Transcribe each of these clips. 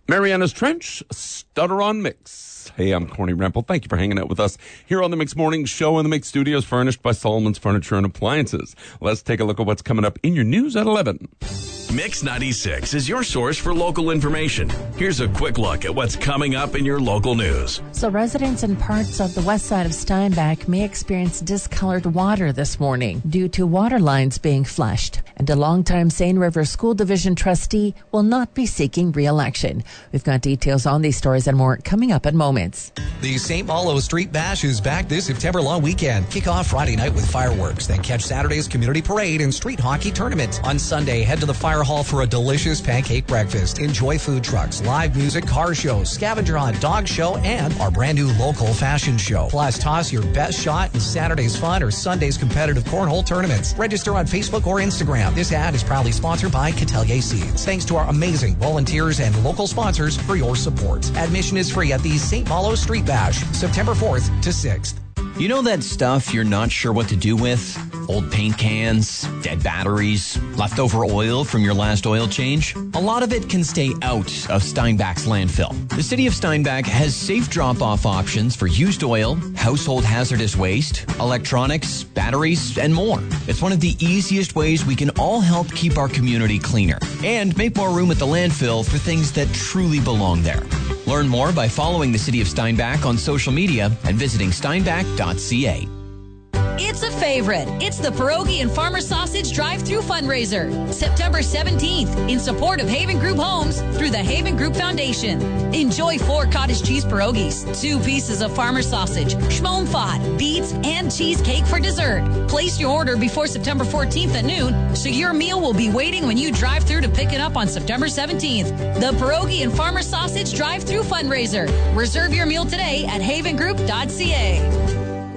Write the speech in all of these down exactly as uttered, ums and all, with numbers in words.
Mariana's Trench, Stutter on Mix. Hey, I'm Corny Rempel. Thank you for hanging out with us here on the Mix Morning Show in the Mix Studios, furnished by Solomon's Furniture and Appliances. Let's take a look at what's coming up in your news at eleven. Mix ninety-six is your source for local information. Here's a quick look at what's coming up in your local news. So residents in parts of the west side of Steinbach may experience discolored water this morning due to water lines being flushed. And a longtime Seine River School Division trustee will not be seeking re-election. We've got details on these stories and more coming up in moments. The Saint Malo Street Bash is back this September long weekend. Kick off Friday night with fireworks, then catch Saturday's community parade and street hockey tournament. On Sunday, head to the fire hall for a delicious pancake breakfast. Enjoy food trucks, live music, car shows, scavenger hunt, dog show, and our brand new local fashion show. Plus, toss your best shot in Saturday's fun or Sunday's competitive cornhole tournaments. Register on Facebook or Instagram. This ad is proudly sponsored by Catelier Seeds. Thanks to our amazing volunteers and local sponsors for your support. Admission is free at the Saint Malo Street Bash, September fourth to sixth. You know that stuff you're not sure what to do with? Old paint cans, dead batteries, leftover oil from your last oil change? A lot of it can stay out of Steinbach's landfill. The city of Steinbach has safe drop-off options for used oil, household hazardous waste, electronics, batteries, and more. It's one of the easiest ways we can all help keep our community cleaner and make more room at the landfill for things that truly belong there. Learn more by following the City of Steinbach on social media and visiting steinbach dot c a. It's a favorite. It's the Pierogi and Farmer Sausage Drive-Thru Fundraiser, September seventeenth, in support of Haven Group Homes through the Haven Group Foundation. Enjoy four cottage cheese pierogies, two pieces of farmer sausage, schmonfat, beets, and cheesecake for dessert. Place your order before September fourteenth at noon, so your meal will be waiting when you drive through to pick it up on September seventeenth. The Pierogi and Farmer Sausage Drive-Thru Fundraiser. Reserve your meal today at haven group dot c a.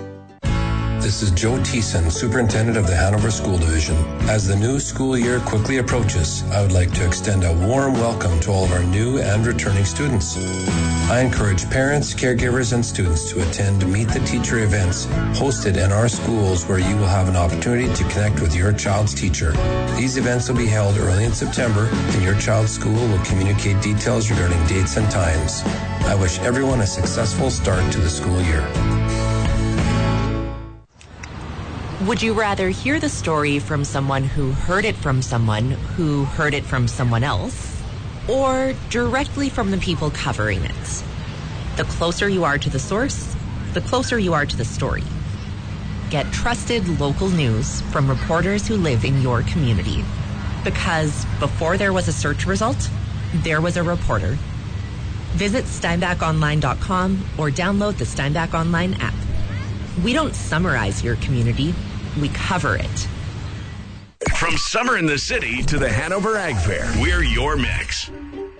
This is Joe Thiessen, Superintendent of the Hanover School Division. As the new school year quickly approaches, I would like to extend a warm welcome to all of our new and returning students. I encourage parents, caregivers, and students to attend Meet the Teacher events hosted in our schools, where you will have an opportunity to connect with your child's teacher. These events will be held early in September, and your child's school will communicate details regarding dates and times. I wish everyone a successful start to the school year. Would you rather hear the story from someone who heard it from someone who heard it from someone else, or directly from the people covering it? The closer you are to the source, the closer you are to the story. Get trusted local news from reporters who live in your community. Because before there was a search result, there was a reporter. Visit steinbach online dot com or download the Steinbach Online app. We don't summarize your community, we cover it. From summer in the city to the Hanover Ag Fair, we're your mix.